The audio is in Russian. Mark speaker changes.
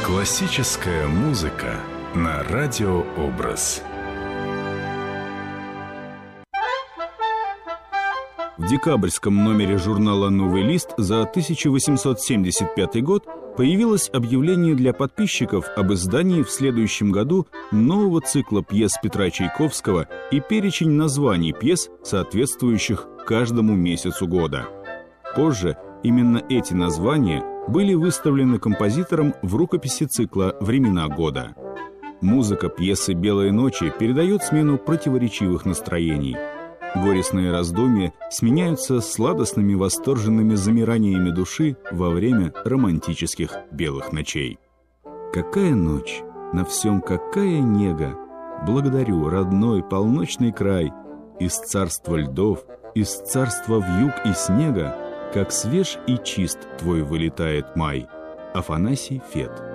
Speaker 1: Классическая музыка на радиообраз.
Speaker 2: В декабрьском номере журнала «Новый лист» за 1875 год появилось объявление для подписчиков об издании в следующем году нового цикла пьес Петра Чайковского и перечень названий пьес, соответствующих каждому месяцу года. Позже именно эти названия были выставлены композитором в рукописи цикла «Времена года». Музыка пьесы «Белые ночи» передает смену противоречивых настроений. Горестные раздумья сменяются сладостными восторженными замираниями души во время романтических белых ночей. Какая ночь, на всем какая нега! Благодарю, родной полночный край! Из царства льдов, из царства вьюг и снега, как свеж и чист твой вылетает май. Афанасий Фет.